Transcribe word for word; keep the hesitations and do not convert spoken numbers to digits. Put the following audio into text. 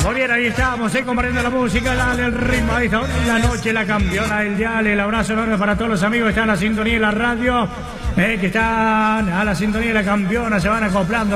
Muy bien, ahí estamos, ¿eh? Compartiendo la música, dale el ritmo. Ahí está la noche, la campeona del dial. El abrazo enorme para todos los amigos que están en la sintonía de la radio, eh, que están a la sintonía de la campeona, se van acoplando.